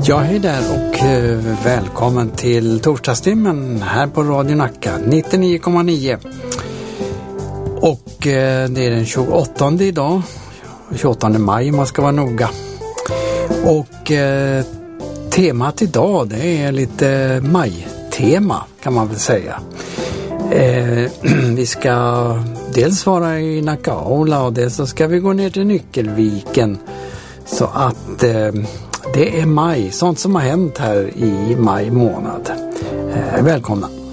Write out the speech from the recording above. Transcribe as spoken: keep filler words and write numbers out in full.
Ja, hej där och eh, välkommen till torsdagstimmen här på Radio Nacka nittionio komma nio. Och eh, det är den tjugoåttonde idag, tjugoåttonde maj man ska vara noga. Och eh, temat idag det är lite majtema kan man väl säga. Eh, vi ska dels vara i Nackaula och dels så ska vi gå ner till Nyckelviken. Så att eh, det är maj, sånt som har hänt här i maj månad. Eh, välkomna!